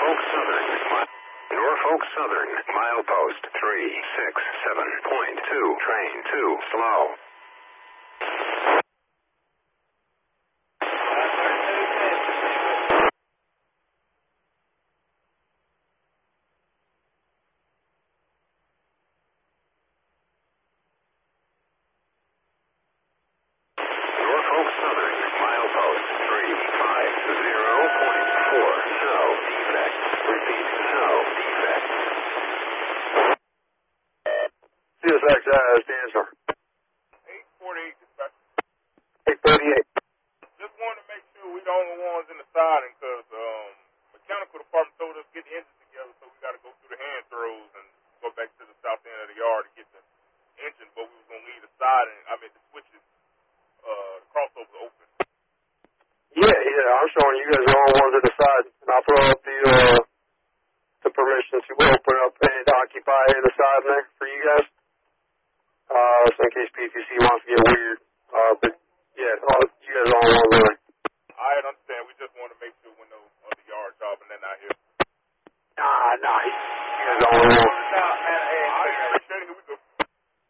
Norfolk Southern. Norfolk Southern, milepost 367.2, train 2, slow. Norfolk Southern, milepost 350.4, no defect. Repeat, no defect. CSX has the answer. 848, dispatch. 838. Just wanted to make sure we the only ones in the siding because mechanical department told us to get the engine together, so we got to go through the hand throws and go back to the south end of the yard to get the engine, but we was going to leave the siding, the switches, the crossovers open. Yeah, I'm showing you guys are all ones at the side. And I'll throw up the permission to open up and occupy the side there for you guys. So in case PTC wants to get weird. But yeah, you guys are all ones there. I understand. We just want to make sure when those on the yard job and they're not here. Nah. You guys are all ones. I